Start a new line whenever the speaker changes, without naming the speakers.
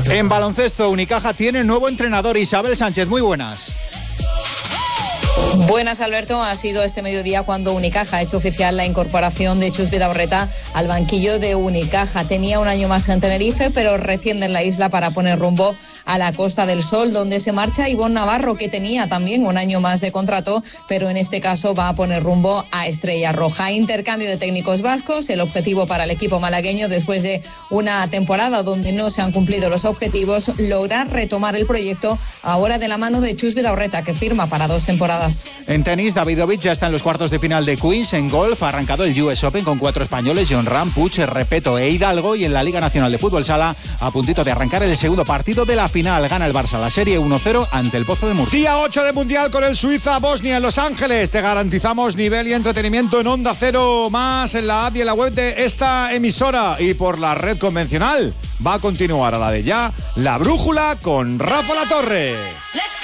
En baloncesto, Unicaja tiene nuevo entrenador. Isabel Sánchez, muy buenas.
Buenas, Alberto. Ha sido este mediodía cuando Unicaja ha hecho oficial la incorporación de Chus Vidaurreta al banquillo de Unicaja. Tenía un año más en Tenerife, pero recién en la isla para poner rumbo a la Costa del Sol, donde se marcha Ivonne Navarro, que tenía también un año más de contrato, pero en este caso va a poner rumbo a Estrella Roja. Intercambio de técnicos vascos, el objetivo para el equipo malagueño, después de una temporada donde no se han cumplido los objetivos, lograr retomar el proyecto ahora de la mano de Chus Vidaurreta, que firma para 2 temporadas.
En tenis, Davidovich ya está en los cuartos de final de Queens. En golf ha arrancado el US Open con 4 españoles, Jon Rahm, Puig, Repetto e Hidalgo. Y en la Liga Nacional de Fútbol Sala, a puntito de arrancar el segundo partido de la final. Gana el Barça la serie 1-0 ante el Pozo de Murcia.
Día 8 de Mundial con el Suiza-Bosnia en Los Ángeles. Te garantizamos nivel y entretenimiento en Onda Cero más en la app y en la web de esta emisora. Y por la red convencional va a continuar a la de ya, La Brújula con Rafa Latorre.